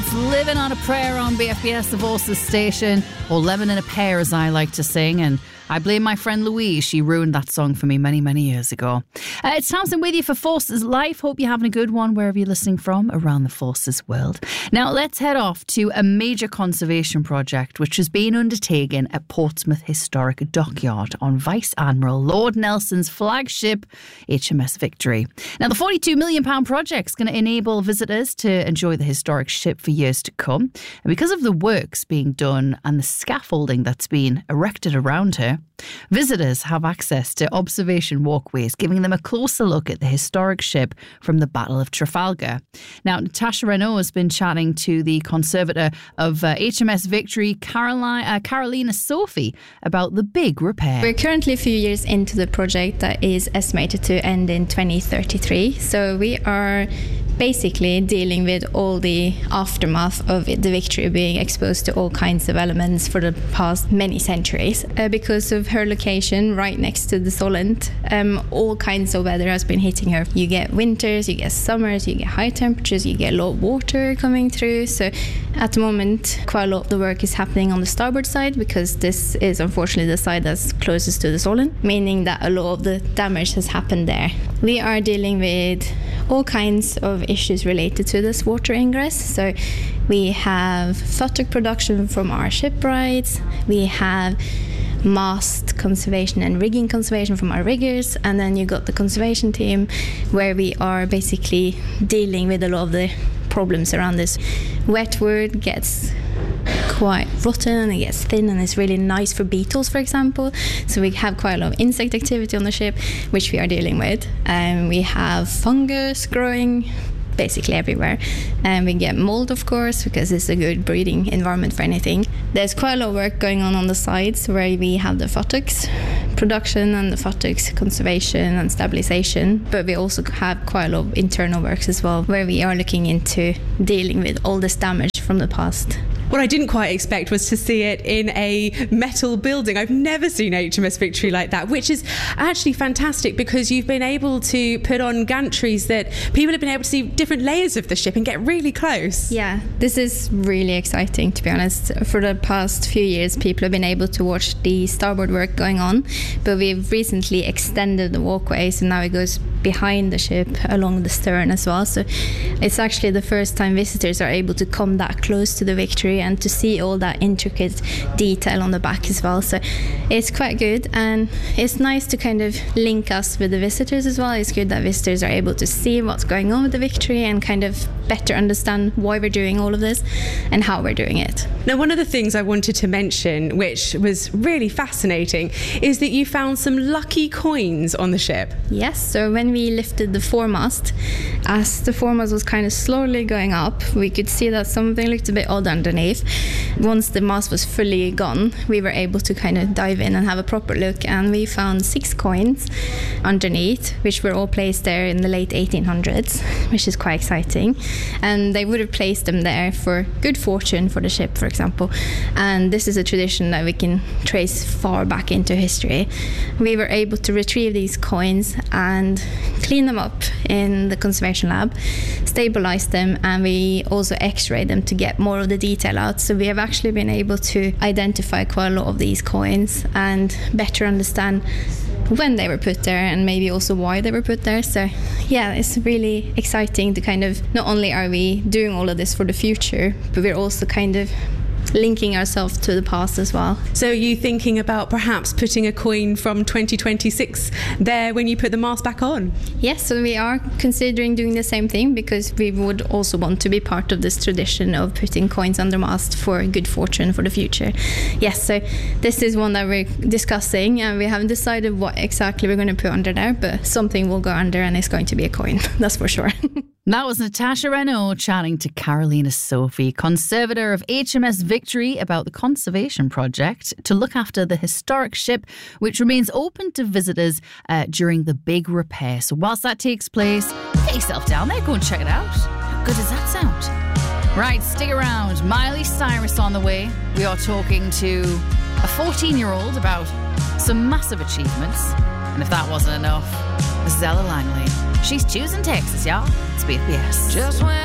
It's Living on a Prayer on BFBS, the Voices station, or Lemon in a Pear, as I like to sing. And I blame my friend Louise. She ruined that song for me many, many years ago. It's Tamsin with you for Forces Life. Hope you're having a good one wherever you're listening from around the Forces world. Now, let's head off to a major conservation project which has been undertaken at Portsmouth Historic Dockyard on Vice Admiral Lord Nelson's flagship HMS Victory. Now, the £42 million project is going to enable visitors to enjoy the historic ship for years to come. And because of the works being done and the scaffolding that's been erected around her, visitors have access to observation walkways, giving them a closer look at the historic ship from the Battle of Trafalgar. Now, Natasha Renault has been chatting to the conservator of HMS Victory, Carolina Sophie, about the big repair. We're currently a few years into the project that is estimated to end in 2033. So we are basically dealing with all the aftermath of the Victory being exposed to all kinds of elements for the past many centuries. Because of her location right next to the Solent, all kinds of weather has been hitting her. You get winters, you get summers, you get high temperatures, you get a lot of water coming through. So at the moment, quite a lot of the work is happening on the starboard side, because this is unfortunately the side that's closest to the Solent, meaning that a lot of the damage has happened there. We are dealing with all kinds of issues related to this water ingress. So we have futtock production from our shipwrights, we have mast conservation and rigging conservation from our riggers, and then you got the conservation team, where we are basically dealing with a lot of the problems around this. Wet wood gets quite rotten and it gets thin, and it's really nice for beetles, for example. So we have quite a lot of insect activity on the ship, which we are dealing with. We have fungus growing basically everywhere, and we get mold, of course, because it's a good breeding environment for anything. There's quite a lot of work going on the sides, where we have the futtocks production and the futtocks conservation and stabilization, but we also have quite a lot of internal works as well, where we are looking into dealing with all this damage from the past. What I didn't quite expect was to see it in a metal building. I've never seen HMS Victory like that, which is actually fantastic, because you've been able to put on gantries that people have been able to see different layers of the ship and get really close. Yeah, this is really exciting, to be honest. For the past few years, people have been able to watch the starboard work going on, but we've recently extended the walkway, so now it goes behind the ship along the stern as well. So it's actually the first time visitors are able to come that close to the Victory and to see all that intricate detail on the back as well. So it's quite good, and it's nice to kind of link us with the visitors as well. It's good that visitors are able to see what's going on with the Victory and kind of better understand why we're doing all of this and how we're doing it. Now, one of the things I wanted to mention, which was really fascinating, is that you found some lucky coins on the ship. Yes, so when we lifted the foremast, as the foremast was kind of slowly going up, we could see that something looked a bit odd underneath. Once the mast was fully gone, we were able to kind of dive in and have a proper look, and we found 6 coins underneath, which were all placed there in the late 1800s, which is quite exciting. And they would have placed them there for good fortune for the ship, for example. And this is a tradition that we can trace far back into history. We were able to retrieve these coins and clean them up in the conservation lab, stabilize them, and we also x-ray them to get more of the detail out. So we have actually been able to identify quite a lot of these coins and better understand when they were put there, and maybe also why they were put there. So yeah, it's really exciting to kind of, not only are we doing all of this for the future, but we're also kind of linking ourselves to the past as well. So are you thinking about perhaps putting a coin from 2026 there when you put the mast back on? Yes, so we are considering doing the same thing, because we would also want to be part of this tradition of putting coins under mast for good fortune for the future. Yes, so this is one that we're discussing, and we haven't decided what exactly we're going to put under there, but something will go under, and it's going to be a coin, that's for sure. That was Natasha Renault chatting to Carolina Sophie, conservator of HMS Victory, about the conservation project to look after the historic ship, which remains open to visitors during the big repair. So whilst that takes place, get yourself down there, go and check it out. How good does that sound? Right, stick around. Miley Cyrus on the way. We are talking to a 14-year-old about some massive achievements. And if that wasn't enough, Zella Langley. She's choosing Texas, y'all. It's BFBS. Just when